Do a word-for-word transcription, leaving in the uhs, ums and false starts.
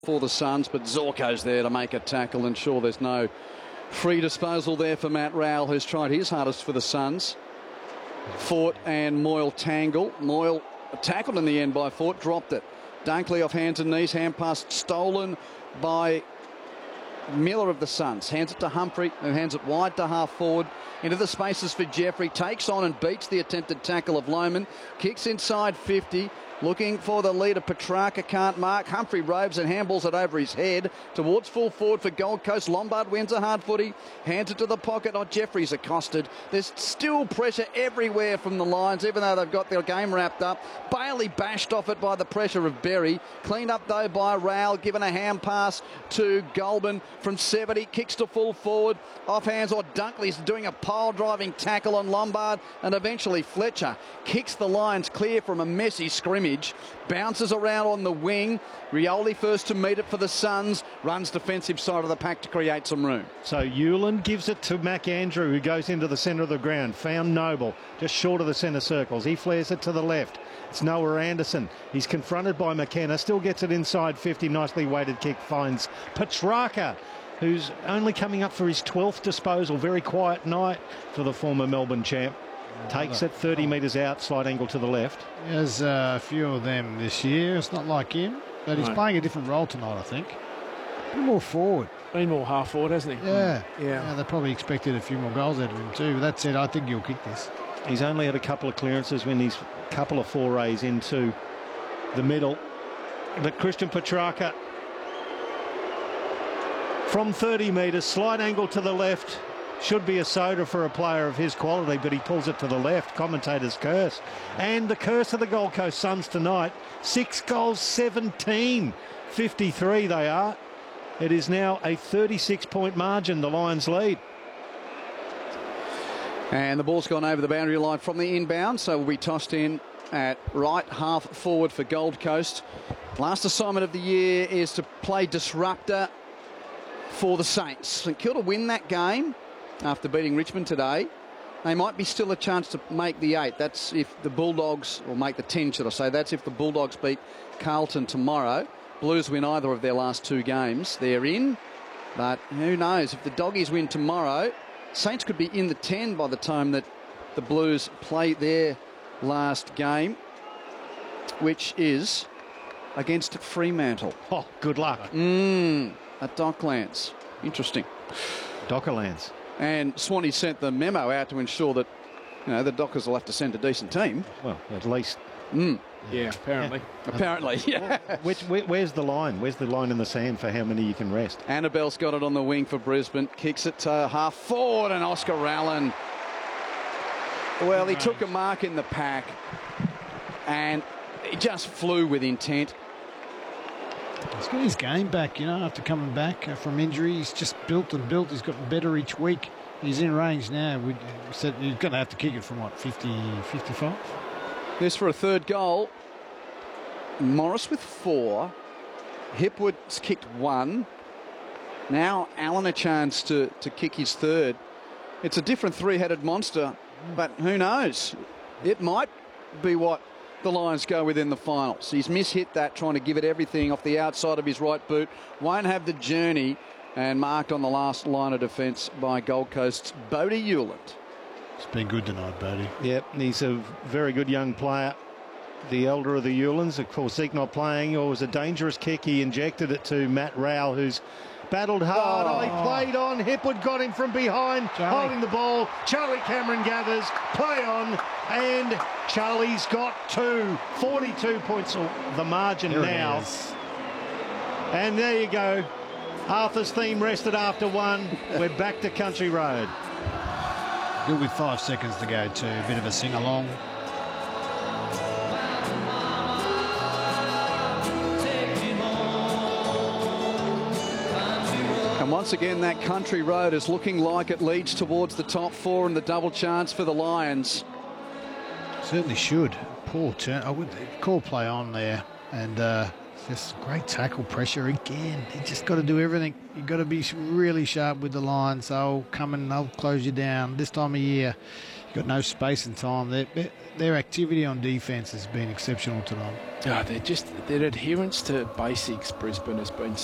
for the Suns, but Zorko's there to make a tackle, and sure, there's no free disposal there for Matt Rowell, who's tried his hardest for the Suns. Fort and Moyle tangle. Moyle tackled in the end by Fort, dropped it. Dunkley off hands and knees, hand pass stolen by Miller of the Suns. Hands it to Humphrey, who hands it wide to half forward. Into the spaces for Jeffrey. Takes on and beats the attempted tackle of Lohman. Kicks inside fifty. Looking for the leader. Petrarca can't mark. Humphrey robes and handballs it over his head. Towards full forward for Gold Coast. Lombard wins a hard footy. Hands it to the pocket. Oh, Jeffrey's accosted. There's still pressure everywhere from the Lions, even though they've got their game wrapped up. Bailey bashed off it by the pressure of Berry. Cleaned up, though, by Rowell. Given a hand pass to Goulburn from seventy. Kicks to full forward. Off hands, or Dunkley's doing a pile-driving tackle on Lombard. And eventually Fletcher kicks the Lions clear from a messy scrimmage. Bounces around on the wing. Rioli first to meet it for the Suns. Runs defensive side of the pack to create some room. So Hewland gives it to McAndrew, who goes into the centre of the ground. Found Noble, just short of the centre circles. He flares it to the left. It's Noah Anderson. He's confronted by McKenna. Still gets it inside fifty. Nicely weighted kick finds Petrarca, who's only coming up for his twelfth disposal. Very quiet night for the former Melbourne champ. Takes it thirty metres out, slight angle to the left. There's uh, a few of them this year. It's not like him, but he's No. playing a different role tonight, I think. A bit more forward. Been more half forward, hasn't he? Yeah. Yeah. yeah. They probably expected a few more goals out of him too. But that said, I think he'll kick this. He's only had a couple of clearances when he's a couple of forays into the middle. But Christian Petrarca from thirty metres, slight angle to the left. Should be a soda for a player of his quality, but he pulls it to the left. Commentator's curse. And the curse of the Gold Coast Suns tonight. Six goals, seventeen. fifty-three they are. It is now a thirty-six point margin, the Lions lead. And the ball's gone over the boundary line from the inbound, so will be tossed in at right half forward for Gold Coast. Last assignment of the year is to play disruptor for the Saints. St Kilda win that game after beating Richmond today. They might be still a chance to make the eight. That's if the Bulldogs, or make the ten, should I say. That's if the Bulldogs beat Carlton tomorrow. Blues win either of their last two games. They're in, but who knows? If the Doggies win tomorrow, Saints could be in the ten by the time that the Blues play their last game, which is against Fremantle. Oh, good luck. Mm, at Docklands. Interesting. Dockerlands. And Swanee sent the memo out to ensure that, you know, the Dockers will have to send a decent team. Well, at least. Mm. Yeah, apparently. Apparently, yeah. Which, where, where's the line? Where's the line in the sand for how many you can rest? Annabelle's got it on the wing for Brisbane. Kicks it to half forward, and Oscar Allen. Well, he took a mark in the pack, and he just flew with intent. He's got his game back, you know, after coming back from injury. He's just built and built. He's gotten better each week. He's in range now. We said he's going to have to kick it from, what, fifty, fifty-five? This for a third goal. Morris with four. Hipwood's kicked one. Now Allen a chance to, to kick his third. It's a different three-headed monster, but who knows? It might be what the Lions go with in the finals. He's mishit that, trying to give it everything off the outside of his right boot. Won't have the journey, and marked on the last line of defence by Gold Coast's Bodie Hewland. It's been good tonight, Bodie. Yep, he's a very good young player. The elder of the Hewlands, of course, Zeke not playing. It was a dangerous kick. He injected it to Matt Rowell, who's battled hard. Oh, Oh. he played on. Hipwood got him from behind, Charlie. holding the ball. Charlie Cameron gathers, play on, and Charlie's got two. forty-two points, the margin There it now. is. And there you go. Arthur's theme rested after one. We're back to Country Road. Good with five seconds to go too. A bit of a sing-along. And once again, that Country Road is looking like it leads towards the top four and the double chance for the Lions. Certainly should. Poor turn. I would call play on there. And uh, just great tackle pressure again. You just got to do everything. You've got to be really sharp with the Lions. They'll come and they'll close you down. This time of year, got no space and time. Their, their activity on defence has been exceptional tonight. Oh, they're just their adherence to basics, Brisbane, has been